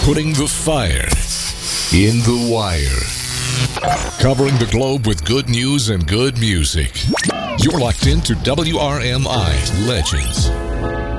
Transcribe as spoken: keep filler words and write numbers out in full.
Putting the fire in the wire. Covering the globe with good news and good music. You're locked into W R M I Legends.